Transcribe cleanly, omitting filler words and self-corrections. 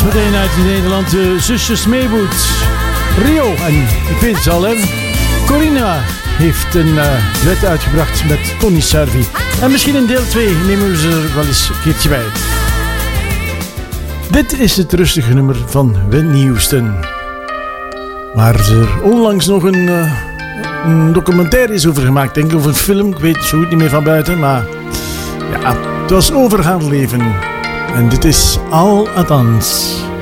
meteen uit Nederland, de zusjes Maywood. Rio, en ik weet het al, hè. Corina heeft een duet uitgebracht met Connie Sarvi. En misschien in deel 2 nemen we ze er wel eens een keertje bij. Dit is het rustige nummer van Whitney Houston. Waar er onlangs nog een documentaire is over gemaakt. Denk ik, of een film, ik weet het zo goed niet meer van buiten. Maar ja, het was over haar leven. En dit is All at Once.